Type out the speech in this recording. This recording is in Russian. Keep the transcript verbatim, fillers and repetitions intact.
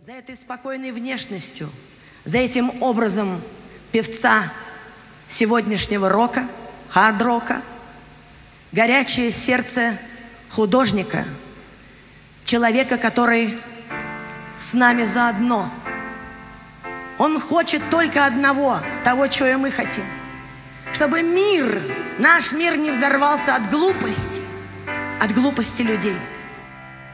За этой спокойной внешностью, за этим образом певца сегодняшнего рока, хард-рока, горячее сердце художника, человека, который с нами заодно. Он хочет только одного, того, чего и мы хотим. Чтобы мир, наш мир не взорвался от глупости, от глупости людей.